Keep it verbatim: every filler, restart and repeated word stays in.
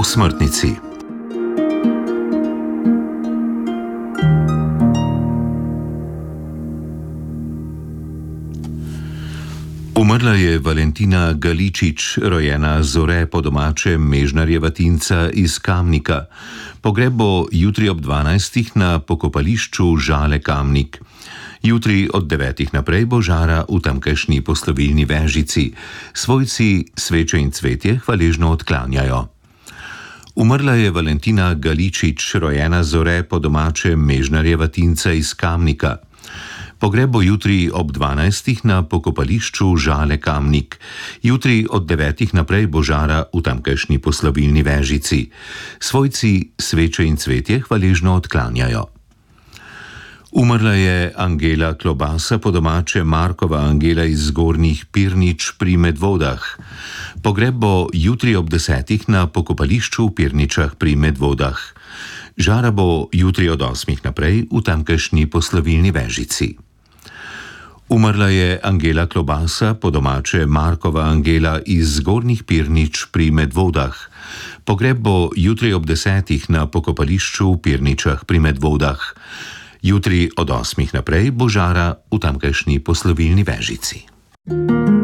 smrtnici. Umrla je Valentina Galičič, rojena Zore, po domače Mežnarjeva Tinca iz Kamnika. Pogreb bo jutri ob dvanajstih na pokopališču Žale Kamnik. Jutri od devetih naprej bo žara v tamkajšnji poslovilni vežici. Svojci sveče in cvetje hvaležno odklanjajo. Umrla je Valentina Galičič, rojena Zore, po domače Mežnarjeva Tinca iz Kamnika. Pogreb bo jutri ob dvanajstih na pokopališču Žale Kamnik. Jutri od devetih naprej bo žara v tamkajšnji poslovilni vežici. Svojci sveče in cvetje hvaležno odklanjajo. Umrla je Angela Klobasa, po domače Markova Angela iz Zgornjih Pirnič pri Medvodah. Pogreb bo jutri ob desetih na pokopališču v Pirničah pri Medvodah. Žara bo jutri od osmih naprej v tamkajšnji poslovilni vežici. Umrla je Angela Klobasa, po domače Markova Angela iz Zgornjih Pirnič pri Medvodah. Pogreb bo jutri ob desetih na pokopališču v Pirničah pri Medvodah. Jutri od osmih naprej bo žara v tamkajšnji poslovilni vežici.